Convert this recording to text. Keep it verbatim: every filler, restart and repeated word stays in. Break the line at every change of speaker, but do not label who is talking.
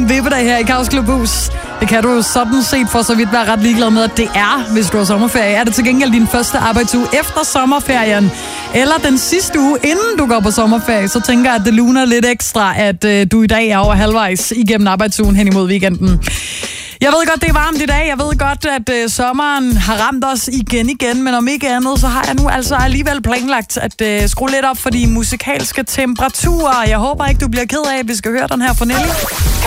en vippedag her i Kaos Klubhus. Det kan du jo sådan set for så vidt være ret ligeglad med, at det er, hvis du har sommerferie. Er det til gengæld din første arbejdsuge efter sommerferien, eller den sidste uge, inden du går på sommerferie, så tænker jeg, at det luner lidt ekstra, at øh, du i dag er over halvvejs igennem arbejdsugen hen imod weekenden. Jeg ved godt, det er varmt i dag. Jeg ved godt, at øh, sommeren har ramt os igen igen, men om ikke andet, så har jeg nu altså alligevel planlagt at øh, skrue lidt op for de musikalske temperaturer. Jeg håber ikke, du bliver ked af, at vi skal høre den her for Nelly.